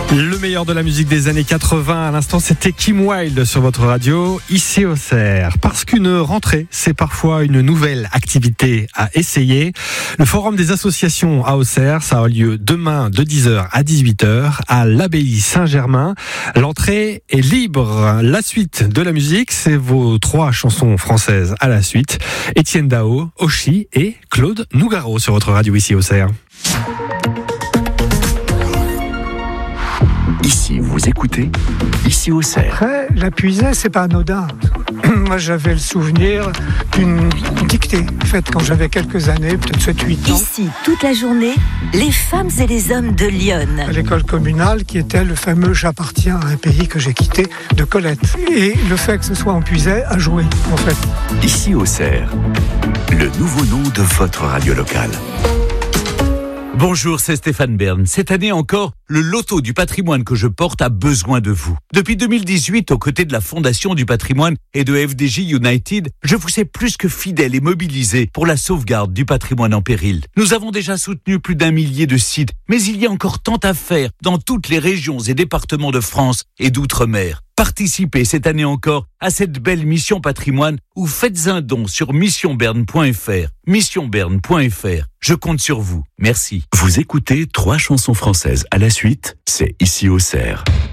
Le meilleur de la musique des années 80, à l'instant c'était Kim Wilde sur votre radio, ici au Cerf. Parce qu'une rentrée, c'est parfois une nouvelle activité à essayer. Le forum des associations à Auxerre, ça a lieu demain de 10h à 18h à l'abbaye Saint-Germain. L'entrée est libre. La suite de la musique, c'est vos 3 chansons françaises à la suite. Étienne Dao, Oshi et Claude Nougaro sur votre radio ici au Cerf. Ici, vous écoutez, ici au Cerf. Après, la puisée, c'est pas anodin. Moi, j'avais le souvenir d'une dictée faite quand j'avais quelques années, peut-être 7-8 ans. Ici, toute la journée, les femmes et les hommes de Lyon. À l'école communale, qui était le fameux « J'appartiens à un pays que j'ai quitté » de Colette. Et le fait que ce soit en puisée a joué, en fait. Ici au Cerf, le nouveau nom de votre radio locale. Bonjour, c'est Stéphane Bern. Cette année encore, le loto du patrimoine que je porte a besoin de vous. Depuis 2018, aux côtés de la Fondation du patrimoine et de FDJ United, je vous ai plus que fidèle et mobilisé pour la sauvegarde du patrimoine en péril. Nous avons déjà soutenu plus d'1 millier de sites, mais il y a encore tant à faire dans toutes les régions et départements de France et d'outre-mer. Participez cette année encore à cette belle mission patrimoine ou faites un don sur missionberne.fr. Missionberne.fr. Je compte sur vous. Merci. Vous écoutez 3 chansons françaises à la suite, c'est ici au Cerf.